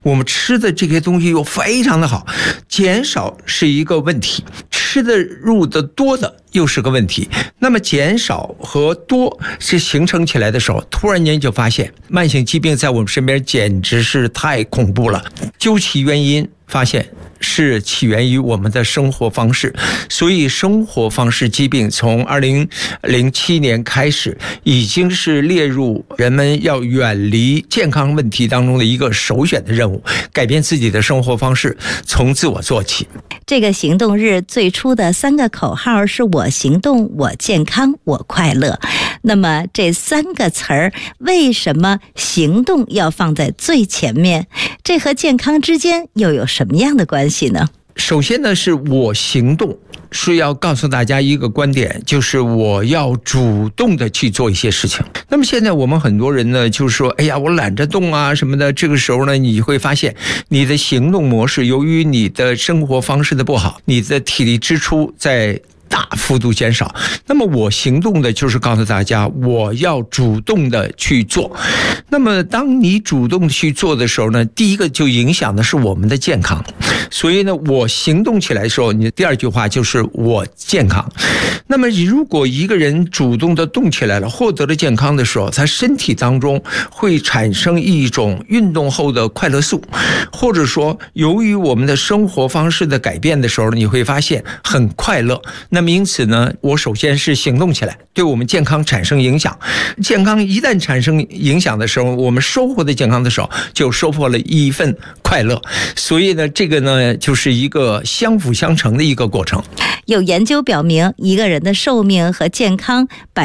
我们吃的这些东西又非常的好，减少是一个问题，吃的入的多的又是个问题。那么减少和多是形成起来的时候，突然间就发现慢性疾病在我们身边简直是太恐怖了。究其原因，发现是起源于我们的生活方式，所以生活方式疾病从2007年开始，已经是列入人们要远离健康问题当中的一个首选的任务，改变自己的生活方式，从自我做起。 这个行动日最初的3个口号是我行动、我健康、我快乐。那么这3个词儿，为什么行动要放在最前面？这和健康之间又有什么样的关系呢？ 首先呢，是我行动是要告诉大家一个观点，就是我要主动的去做一些事情。那么现在我们很多人呢，就是说哎呀我懒着动啊什么的，这个时候呢，你会发现你的行动模式由于你的生活方式的不好，你的体力支出在大幅度减少。那么我行动的就是告诉大家，我要主动的去做。那么当你主动去做的时候呢，第一个就影响的是我们的健康。所以呢，我行动起来的时候，你的第2句话就是我健康。那么如果一个人主动的动起来了，获得了健康的时候，他身体当中会产生一种运动后的快乐素，或者说由于我们的生活方式的改变的时候，你会发现很快乐。那么因此呢，我首先是行动起来，对我们健康产生影响。健康一旦产生影响的时候，我们收获的健康的时候，就收获了一份快乐。所以呢，这个呢，就是一个相辅相成的一个过程。 有研究表明，一个人的寿命和健康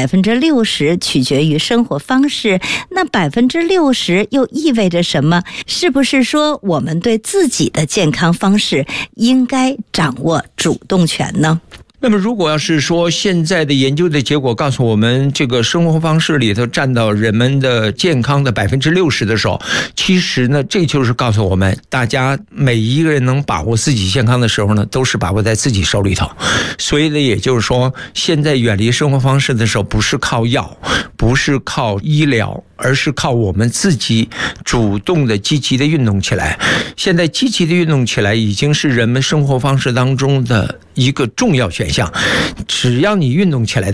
60%取决于生活方式。那60%又意味着什么？是不是说我们对自己的健康方式应该掌握主动权呢？ 那么如果要是说现在的研究的结果告诉我们，这个生活方式里头占到人们的健康的60%的时候，其实呢，这就是告诉我们，大家每一个人能把握自己健康的时候呢，都是把握在自己手里头。所以呢，也就是说，现在远离生活方式的时候，不是靠药，不是靠医疗，而是靠我们自己主动的积极的运动起来。现在积极的运动起来已经是人们生活方式当中的一个重要选项。只要你运动起来的